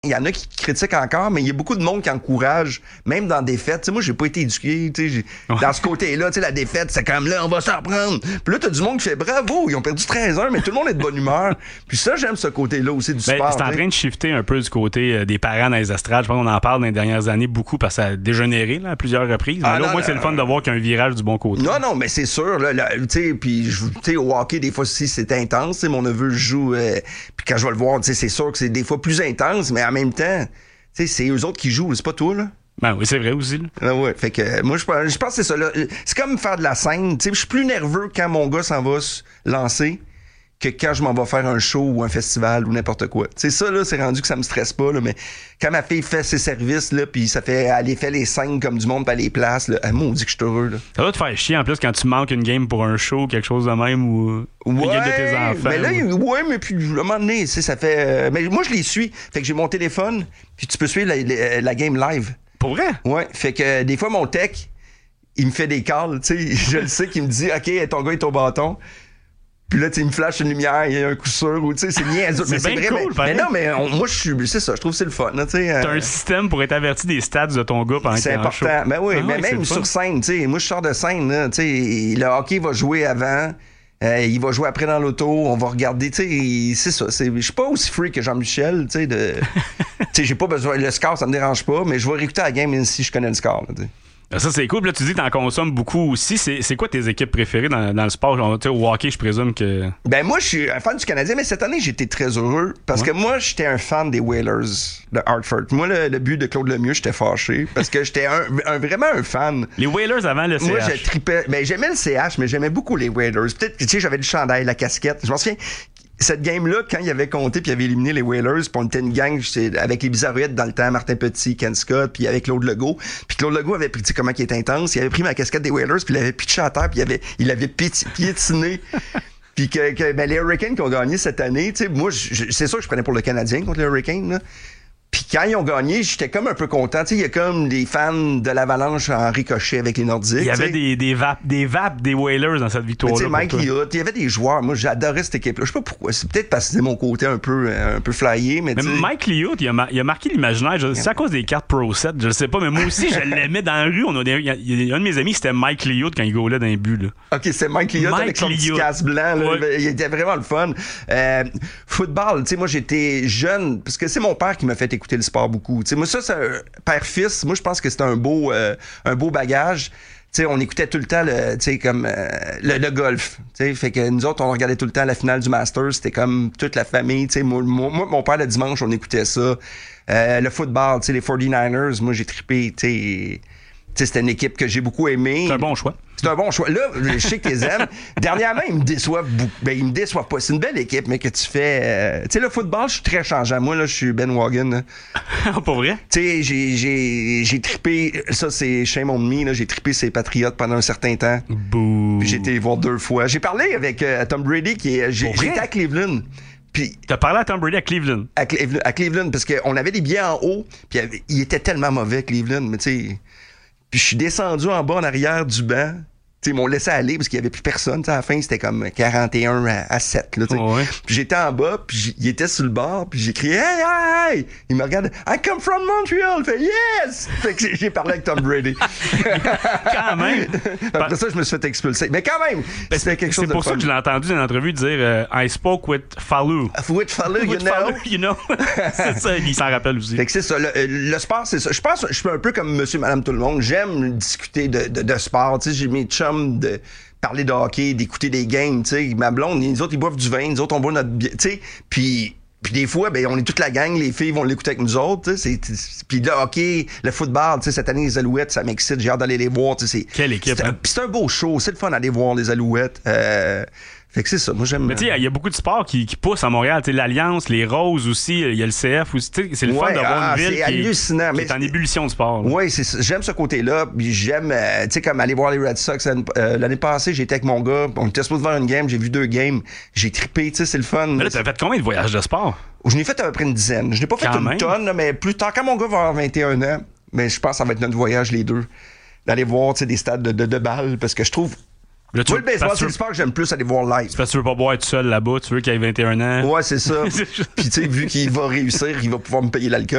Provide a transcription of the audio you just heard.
Il y en a qui critiquent encore, mais il y a beaucoup de monde qui encourage, même dans des fêtes. Tu sais, moi, j'ai pas été éduqué, tu sais, dans ce côté-là, tu sais, la défaite, c'est comme là, on va s'en prendre. Puis là, t'as du monde qui fait bravo, ils ont perdu 13-1, mais tout le monde est de bonne humeur. Puis ça, j'aime ce côté-là aussi du sport. C'est en train de shifter un peu du côté des parents dans les estrades. Je pense qu'on en parle dans les dernières années beaucoup parce que ça a dégénéré là, à plusieurs reprises. Mais là, au moins, c'est le fun de voir qu'il y a un virage du bon côté. Non, mais c'est sûr. Là, tu sais, puis au hockey, des fois, si c'est intense, mon neveu joue, puis quand je vais le voir, c'est sûr que c'est des fois plus intense, mais en même temps, tu sais, c'est eux autres qui jouent, c'est pas toi, là. Ben oui, c'est vrai aussi. Là. Ah ouais, fait que moi, je pense que c'est ça. Là. C'est comme faire de la scène. Tu sais, je suis plus nerveux quand mon gars s'en va se lancer que quand je m'en vais faire un show ou un festival ou n'importe quoi. Tu sais, ça, là, c'est rendu que ça me stresse pas, là, mais quand ma fille fait ses services, là, puis elle fait les scènes comme du monde, puis elle les place, là, elle m'a dit que je suis heureux, là. Ça va te faire chier, en plus, quand tu manques une game pour un show, quelque chose de même, ou une game de tes enfants. Mais là, ouais, mais puis, à un moment donné, ça fait... mais moi, je les suis. Fait que j'ai mon téléphone, puis tu peux suivre la game live. Pour vrai? Ouais, fait que des fois, mon tech, il me fait des calls, tu sais, je le sais, qu'il me dit « OK, ton gars est au bâton ». Puis là, tu sais, il me flash une lumière, il y a un coup sûr, ou tu sais, c'est niaiseux. C'est bien vrai, cool, mais non, mais moi, c'est ça, je trouve que c'est le fun, tu sais. T'as un système pour être averti des stats de ton gars pendant qu'il est en show. C'est important. Ben oui, mais même sur scène, tu sais, moi, je sors de scène, là, tu sais, le hockey va jouer avant, il va jouer après dans l'auto, on va regarder, tu sais, c'est ça. Je suis pas aussi free que Jean-Michel, tu sais, tu sais, j'ai pas besoin, le score, ça me dérange pas, mais je vais réécouter la game même si je connais le score, tu sais. Ça, c'est cool. Puis là, tu dis que t'en consommes beaucoup aussi. C'est quoi tes équipes préférées dans le sport? Genre, au hockey, je présume que... Ben moi, je suis un fan du Canadien, mais cette année, j'étais très heureux parce que moi, j'étais un fan des Whalers de Hartford. Moi, le but de Claude Lemieux, j'étais fâché parce que j'étais vraiment un fan. Les Whalers avant le CH. Moi, je tripais. Ben, j'aimais le CH, mais j'aimais beaucoup les Whalers. Peut-être que, tu sais, j'avais du chandail, la casquette. Je m'en souviens... Cette game-là, quand il avait compté puis il avait éliminé les Whalers, puis on était une gang avec les Bizarroïdes dans le temps, Martin Petit, Ken Scott, puis avec Claude Legault. Puis Claude Legault avait pris, tu sais comment il est intense, il avait pris ma casquette des Whalers, puis il l'avait pitché à terre, puis il avait piétiné. Puis ben, les Hurricanes qui ont gagné cette année, tu sais, moi, c'est sûr que je prenais pour le Canadien contre les Hurricanes, là. Puis quand ils ont gagné, j'étais comme un peu content. Tu sais, il y a comme des fans de l'Avalanche en ricochet avec les Nordiques. Il y avait des vapes des Whalers dans cette victoire-là. Tu sais, Mike Liot, il y avait des joueurs. Moi, j'adorais cette équipe-là. Je sais pas pourquoi. C'est peut-être parce que c'est mon côté un peu flyé, mais Mike Liot, il a marqué l'imaginaire. C'est à cause des cartes Pro 7, je le sais pas, mais moi aussi, je l'aimais dans la rue. Il y a un de mes amis, c'était Mike Liot quand il goalait dans les buts. Là. OK, c'est Mike Liot avec son petit casque blanc. Là. Ouais. Il était vraiment le fun. Football, tu sais, moi, j'étais jeune, parce que c'est mon père qui m'a fait écouter le sport beaucoup. T'sais, moi, ça, c'est un père-fils. Moi, je pense que c'était un beau bagage. T'sais, on écoutait tout le temps le golf. T'sais, fait que nous autres, on regardait tout le temps la finale du Masters. C'était comme toute la famille. T'sais, moi, mon père, le dimanche, on écoutait ça. Le football, les 49ers, moi, j'ai trippé. C'était une équipe que j'ai beaucoup aimée. C'est un bon choix. C'est un bon choix. Là, je sais que t'es aimes. Dernièrement, ils me déçoivent beaucoup. Ben, ils me déçoivent pas. C'est une belle équipe, mais que tu fais... tu sais, le football, je suis très changeant. Moi, là, je suis Ben Wagon. Pour vrai? Tu sais, j'ai trippé... Ça, c'est shame on me, là. J'ai trippé ces Patriotes pendant un certain temps. Bouh. Puis j'ai été les voir 2 fois. J'ai parlé avec Tom Brady, j'étais à Cleveland. Puis t'as parlé à Tom Brady à Cleveland? À Cleveland, parce qu'on avait des billets en haut, puis il était tellement mauvais, Cleveland, mais tu sais... Puis je suis descendu en bas en arrière du banc. T'sais, ils m'ont laissé aller parce qu'il n'y avait plus personne. T'sais, à la fin, c'était comme 41 à 7. Là, ouais. Puis j'étais en bas, puis il était sur le bord, puis j'ai crié « Hey, hey, hey! » Il me regarde « I come from Montreal! » Il fait « Yes! » Fait que j'ai parlé avec Tom Brady. Quand même! Après ça, je me suis fait expulser. Mais quand même, c'était quelque chose de C'est pour ça que je l'ai entendu dans l'entrevue dire I spoke with Fallu. With Fallu, you know? C'est ça, il s'en rappelle aussi. Fait que c'est ça. Le sport, c'est ça. Je pense que je suis un peu comme monsieur, madame, tout le monde. J'aime discuter de sport. Tu sais, j'ai mes chums de parler de hockey, d'écouter des games, tu sais, ma blonde, les autres ils boivent du vin, les autres on boit notre bière, tu sais, puis des fois ben on est toute la gang, les filles vont l'écouter avec nous autres, tu sais, puis le hockey, le football, tu sais, cette année les Alouettes, ça m'excite, j'ai hâte d'aller les voir, tu sais. Quelle équipe, c'est un beau show, c'est le fun d'aller voir les Alouettes. Fait que c'est ça, moi j'aime. Mais tu sais, il y a beaucoup de sports qui poussent à Montréal. Tu sais, l'Alliance, les Roses aussi, il y a le CF aussi. Tu sais, c'est le fun d'avoir une ville qui est en ébullition de sport. Oui, j'aime ce côté-là. Puis j'aime, tu sais, comme aller voir les Red Sox. L'année passée, j'étais avec mon gars. On était supposé voir une game. J'ai vu 2 games. J'ai trippé, tu sais, c'est le fun. Mais là, t'as fait combien de voyages de sport? Je n'ai fait à peu près une dizaine. Je n'ai pas fait une tonne, là, mais plus tard, quand mon gars va avoir 21 ans, mais je pense que ça va être notre voyage, les deux. D'aller voir, tu sais, des stades de balles. Parce que je trouve. Moi, le baseball, c'est le sport que j'aime plus aller voir live. C'est parce que tu veux pas boire tout seul là-bas, tu veux qu'il ait 21 ans. Ouais, c'est ça. Puis, tu sais, vu qu'il va réussir, il va pouvoir me payer l'alcool.